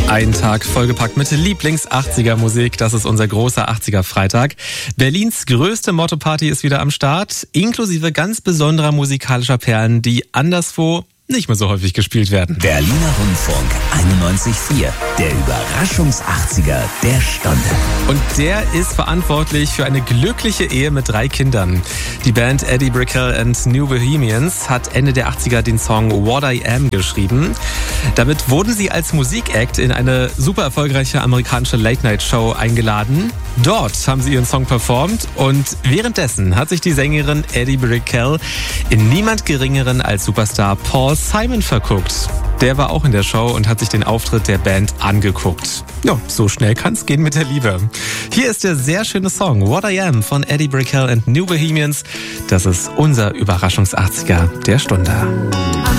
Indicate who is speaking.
Speaker 1: Ein Tag vollgepackt mit Lieblings-80er-Musik. Das ist unser großer 80er-Freitag. Berlins größte Motto-Party ist wieder am Start, inklusive ganz besonderer musikalischer Perlen, die anderswo nicht mehr so häufig gespielt werden.
Speaker 2: Berliner Rundfunk 91.4, der Überraschungs-80er der Stunde.
Speaker 1: Und der ist verantwortlich für eine glückliche Ehe mit 3 Kindern. Die Band Eddie Brickell and New Bohemians hat Ende der 80er den Song What I Am geschrieben. Damit wurden sie als Musikact in eine super erfolgreiche amerikanische Late-Night-Show eingeladen. Dort haben sie ihren Song performt und währenddessen hat sich die Sängerin Eddie Brickell in niemand Geringeren als Superstar Paul Simon verguckt. Der war auch in der Show und hat sich den Auftritt der Band angeguckt. Ja, so schnell kann's gehen mit der Liebe. Hier ist der sehr schöne Song What I Am von Eddie Brickell and New Bohemians. Das ist unser Überraschungs-80er der Stunde.